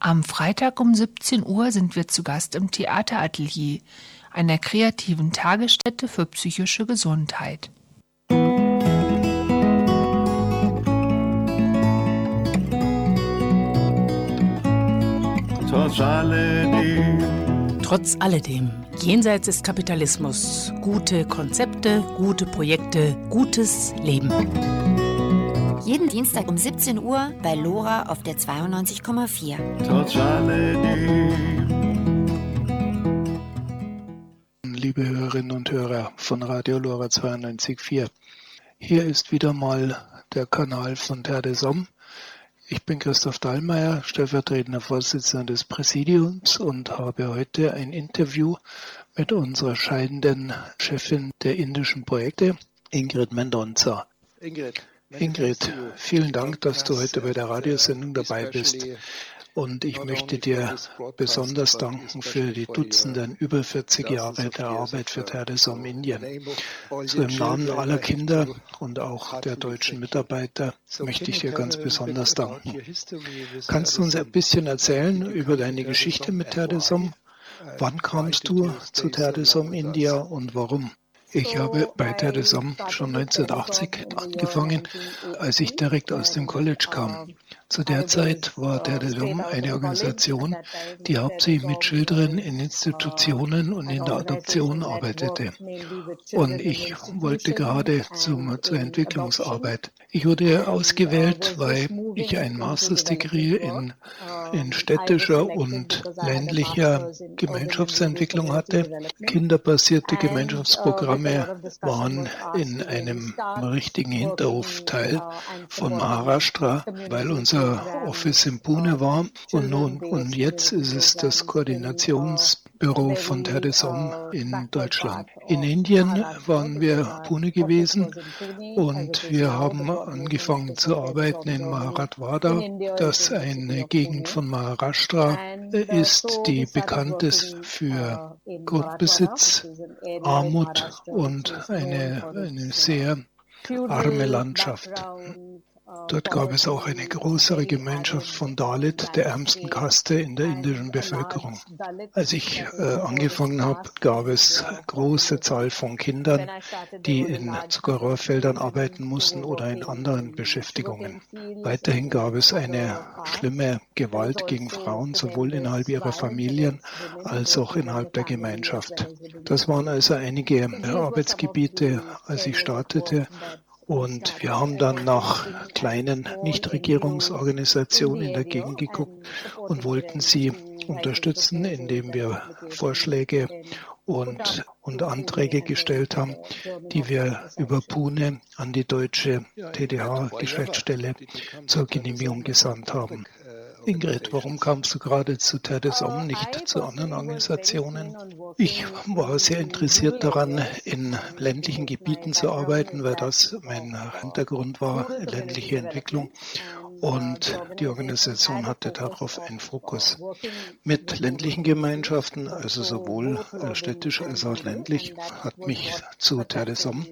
Am Freitag um 17 Uhr sind wir zu Gast im Theateratelier, einer kreativen Tagesstätte für psychische Gesundheit. Trotz alledem, jenseits des Kapitalismus, gute Konzepte, gute Projekte, gutes Leben. Jeden Dienstag um 17 Uhr bei LoRa auf der 92,4. Liebe Hörerinnen und Hörer von Radio LoRa 92,4. Hier ist wieder mal der Kanal von Terre des Hommes. Ich bin Christoph Dallmayr, stellvertretender Vorsitzender des Präsidiums und habe heute ein Interview mit unserer scheidenden Chefin der indischen Projekte, Ingrid Mendonca. Ingrid, vielen Dank, dass du heute bei der Radiosendung dabei bist. Und ich möchte dir besonders danken für die Dutzenden, über 40 Jahre der Arbeit für Terre des Hommes Indien. So im Namen aller Kinder und auch der deutschen Mitarbeiter möchte ich dir ganz besonders danken. Kannst du uns ein bisschen erzählen über deine Geschichte mit Terre des Hommes? Wann kamst du zu Terre des Hommes India und warum? Ich habe bei Terre des Hommes schon 1980 angefangen, als ich direkt aus dem College kam. Zu der Zeit war Terre des Hommes eine Organisation, die hauptsächlich mit Children in Institutionen und in der Adoption arbeitete. Und ich wollte gerade zur Entwicklungsarbeit. Ich wurde ausgewählt, weil ich ein Master's Degree in städtischer und ländlicher Gemeinschaftsentwicklung hatte. Kinderbasierte Gemeinschaftsprogramme waren in einem richtigen Hinterhofteil von Maharashtra, weil unser Office in Pune war. Und jetzt ist es das Koordinationsbüro von Terre des Hommes in Deutschland. In Indien waren wir Pune gewesen und wir haben angefangen zu arbeiten in Marathwada, das eine Gegend von Maharashtra ist, die bekannt ist für Grundbesitz, Armut und eine sehr arme Landschaft. Dort gab es auch eine größere Gemeinschaft von Dalit, der ärmsten Kaste in der indischen Bevölkerung. Als ich angefangen habe, gab es große Zahl von Kindern, die in Zuckerrohrfeldern arbeiten mussten oder in anderen Beschäftigungen. Weiterhin gab es eine schlimme Gewalt gegen Frauen, sowohl innerhalb ihrer Familien als auch innerhalb der Gemeinschaft. Das waren also einige Arbeitsgebiete, als ich startete. Und wir haben dann nach kleinen Nichtregierungsorganisationen in der Gegend geguckt und wollten sie unterstützen, indem wir Vorschläge und Anträge gestellt haben, die wir über Pune an die deutsche TDH-Geschäftsstelle zur Genehmigung gesandt haben. Ingrid, warum kamst du gerade zu Terre des Hommes, nicht zu anderen Organisationen? Ich war sehr interessiert daran, in ländlichen Gebieten zu arbeiten, weil das mein Hintergrund war, ländliche Entwicklung. Und die Organisation hatte darauf einen Fokus. Mit ländlichen Gemeinschaften, also sowohl städtisch als auch ländlich, hat mich zu Terre des Hommes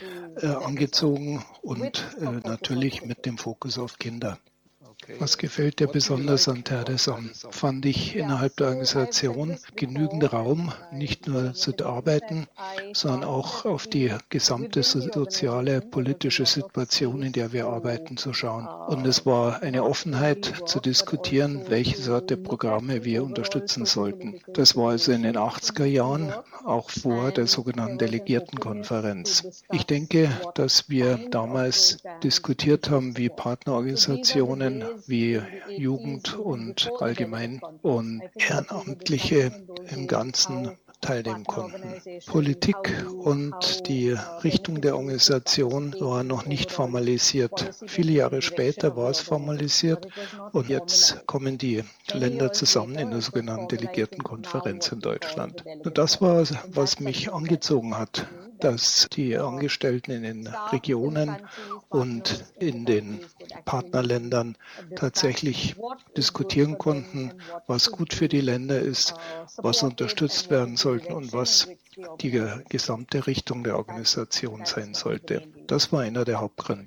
angezogen und natürlich mit dem Fokus auf Kinder. Was gefällt dir besonders an Terre des Hommes? Fand ich innerhalb der Organisation genügend Raum, nicht nur zu arbeiten, sondern auch auf die gesamte soziale, politische Situation, in der wir arbeiten, zu schauen. Und es war eine Offenheit zu diskutieren, welche Sorte der Programme wir unterstützen sollten. Das war also in den 80er Jahren, auch vor der sogenannten Delegiertenkonferenz. Ich denke, dass wir damals diskutiert haben, wie Partnerorganisationen, wie Jugend und allgemein und Ehrenamtliche im Ganzen teilnehmen konnten. Politik und die Richtung der Organisation war noch nicht formalisiert. Viele Jahre später war es formalisiert und jetzt kommen die Länder zusammen in der sogenannten Delegiertenkonferenz in Deutschland. Und das war, was mich angezogen hat, dass die Angestellten in den Regionen und in den Partnerländern tatsächlich diskutieren konnten, was gut für die Länder ist, was unterstützt werden sollte und was die gesamte Richtung der Organisation sein sollte. Das war einer der Hauptgründe.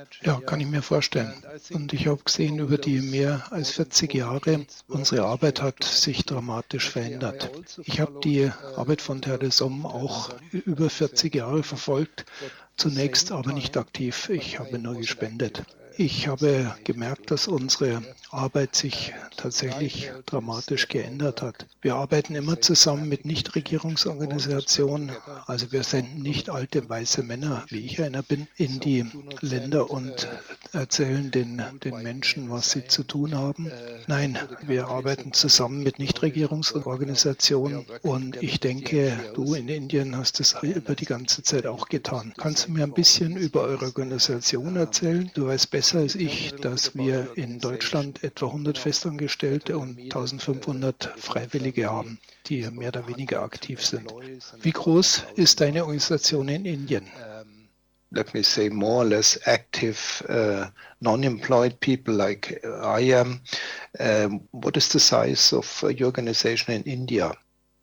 Ja, kann ich mir vorstellen. Und ich habe gesehen, über die mehr als 40 Jahre, unsere Arbeit hat sich dramatisch verändert. Ich habe die Arbeit von Terre des Hommes auch über 40 Jahre verfolgt, zunächst aber nicht aktiv. Ich habe nur gespendet. Ich habe gemerkt, dass unsere Arbeit sich tatsächlich dramatisch geändert hat. Wir arbeiten immer zusammen mit Nichtregierungsorganisationen. Also wir senden nicht alte weiße Männer, wie ich einer bin, in die Länder und erzählen den Menschen, was sie zu tun haben. Nein, wir arbeiten zusammen mit Nichtregierungsorganisationen und ich denke, du in Indien hast es über die ganze Zeit auch getan. Kannst du mir ein bisschen über eure Organisation erzählen? Du weißt besser als ich, dass wir in Deutschland etwa 100 Festangestellte und 1500 Freiwillige haben, die mehr oder weniger aktiv sind. Wie groß ist deine Organisation in Indien? Let me say, more or less active non-employed people like I am. What is the size of your organization in India?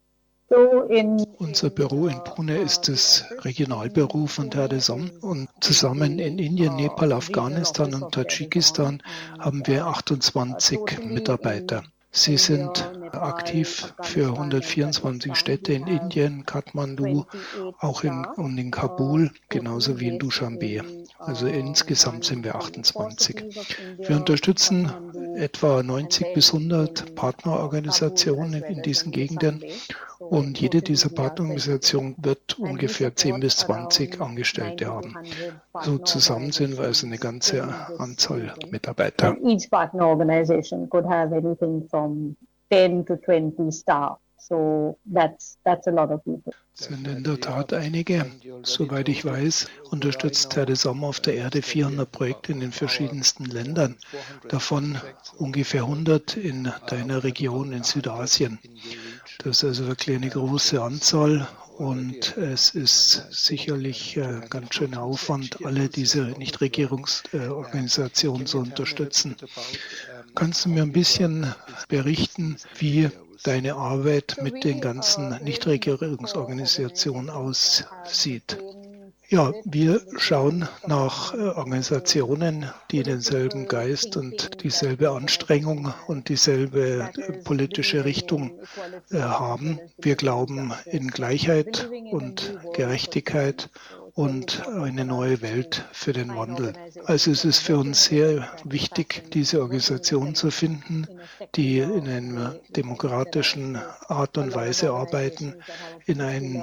Unser Büro in Pune ist das Regionalbüro von Terre des Hommes und zusammen in Indien, Nepal, Afghanistan und Tadschikistan haben wir 28 Mitarbeiter. Sie sind aktiv für 124 Städte in Indien, Kathmandu, auch in Kabul, genauso wie in Duschanbe. Also insgesamt sind wir 28. Wir unterstützen etwa 90 bis 100 Partnerorganisationen in diesen Gegenden und jede dieser Partnerorganisationen wird ungefähr 10 bis 20 Angestellte haben. So zusammen sind wir also eine ganze Anzahl Mitarbeiter. Each partner organization could have anything from 10 to 20 staff. So that's a lot of people. Sind in der Tat einige. Soweit ich weiß, unterstützt Terre des Hommes auf der Erde 400 Projekte in den verschiedensten Ländern. Davon ungefähr 100 in deiner Region in Südasien. Das ist also wirklich eine große Anzahl und es ist sicherlich ganz schöner Aufwand, alle diese Nichtregierungsorganisationen zu unterstützen. Kannst du mir ein bisschen berichten, wie deine Arbeit mit den ganzen Nichtregierungsorganisationen aussieht? Ja, wir schauen nach Organisationen, die denselben Geist und dieselbe Anstrengung und dieselbe politische Richtung haben. Wir glauben in Gleichheit und Gerechtigkeit und eine neue Welt für den Wandel. Also es ist für uns sehr wichtig, diese Organisation zu finden, die in einer demokratischen Art und Weise arbeiten, in einem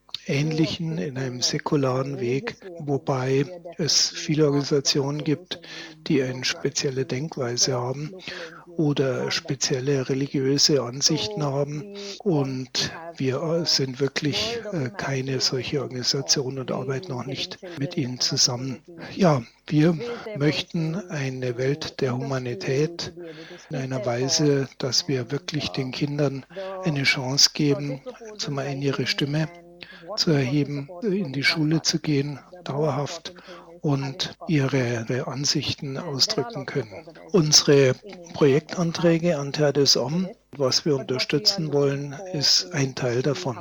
säkularen Weg, wobei es viele Organisationen gibt, die eine spezielle Denkweise haben oder spezielle religiöse Ansichten haben. Und wir sind wirklich keine solche Organisation und arbeiten auch nicht mit ihnen zusammen. Ja, wir möchten eine Welt der Humanität in einer Weise, dass wir wirklich den Kindern eine Chance geben, zum einen ihre Stimme zu erheben, in die Schule zu gehen, dauerhaft und ihre Ansichten ausdrücken können. Unsere Projektanträge an Terre des Hommes, was wir unterstützen wollen, ist ein Teil davon.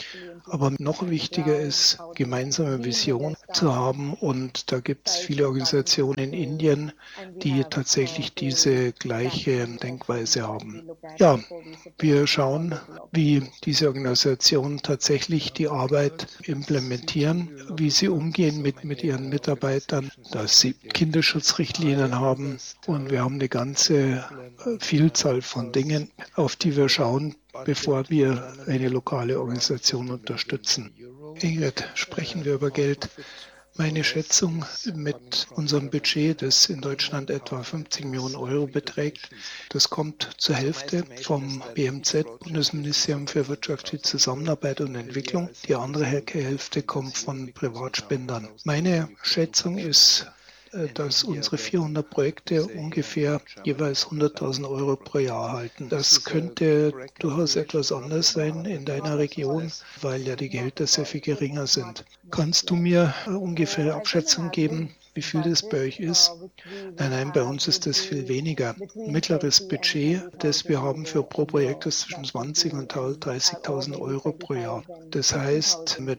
Aber noch wichtiger ist, gemeinsame Vision zu haben und da gibt es viele Organisationen in Indien, die tatsächlich diese gleiche Denkweise haben. Ja, wir schauen, wie diese Organisationen tatsächlich die Arbeit implementieren, wie sie umgehen mit ihren Mitarbeitern, dass sie Kinderschutzrichtlinien haben und wir haben eine ganze Vielzahl von Dingen, auf die wir schauen, bevor wir eine lokale Organisation unterstützen. Ingrid, sprechen wir über Geld. Meine Schätzung mit unserem Budget, das in Deutschland etwa 50 Millionen Euro beträgt, das kommt zur Hälfte vom BMZ, Bundesministerium für wirtschaftliche Zusammenarbeit und Entwicklung. Die andere Hälfte kommt von Privatspendern. Meine Schätzung ist, dass unsere 400 Projekte ungefähr jeweils 100.000 Euro pro Jahr halten. Das könnte durchaus etwas anders sein in deiner Region, weil ja die Gehälter sehr viel geringer sind. Kannst du mir ungefähr Abschätzung geben, wie viel das bei euch ist? Nein, bei uns ist das viel weniger. Mittleres Budget, das wir haben für pro Projekt, ist zwischen 20.000 und 30.000 Euro pro Jahr. Das heißt, mit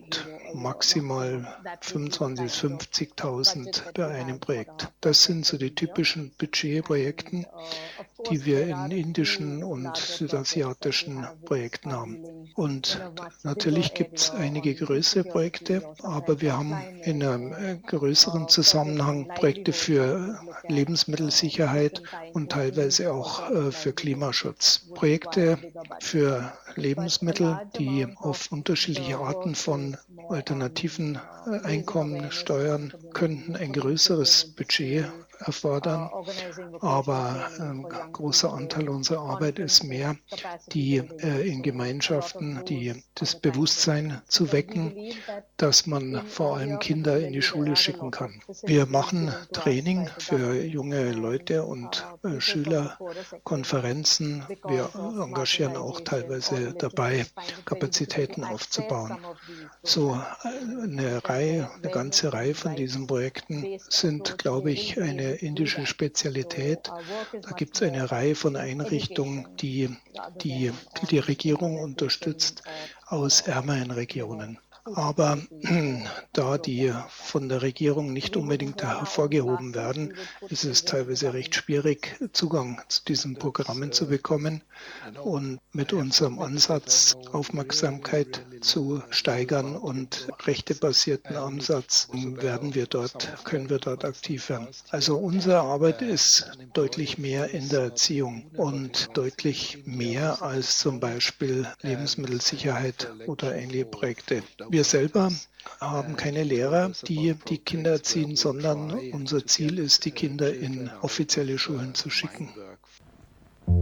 maximal 25.000 bis 50.000 bei einem Projekt. Das sind so die typischen Budgetprojekten, die wir in indischen und südasiatischen Projekten haben. Und natürlich gibt es einige größere Projekte, aber wir haben in einem größeren Zusammenhang Projekte für Lebensmittelsicherheit und teilweise auch für Klimaschutz. Projekte für Lebensmittel, die auf unterschiedliche Arten von alternativen Einkommen steuern, könnten ein größeres Budget erfordern, aber ein großer Anteil unserer Arbeit ist mehr, die in Gemeinschaften, das Bewusstsein zu wecken, dass man vor allem Kinder in die Schule schicken kann. Wir machen Training für junge Leute und Schüler, Konferenzen. Wir engagieren auch teilweise dabei, Kapazitäten aufzubauen. So eine ganze Reihe von diesen Projekten sind, glaube ich, eine indische Spezialität. Da gibt es eine Reihe von Einrichtungen, die Regierung unterstützt aus ärmeren Regionen. Aber da die von der Regierung nicht unbedingt hervorgehoben werden, ist es teilweise recht schwierig, Zugang zu diesen Programmen zu bekommen. Und mit unserem Ansatz, Aufmerksamkeit zu steigern und rechtebasierten Ansatz, können wir dort aktiv werden. Also unsere Arbeit ist deutlich mehr in der Erziehung und deutlich mehr als zum Beispiel Lebensmittelsicherheit oder ähnliche Projekte. Wir selber haben keine Lehrer, die Kinder erziehen, sondern unser Ziel ist, die Kinder in offizielle Schulen zu schicken.